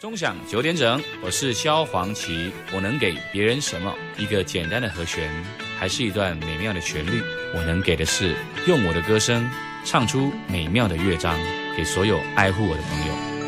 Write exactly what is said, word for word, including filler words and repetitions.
钟响九点整，我是萧煌奇。我能给别人什么？一个简单的和弦，还是一段美妙的旋律？我能给的是用我的歌声唱出美妙的乐章，给所有爱护我的朋友。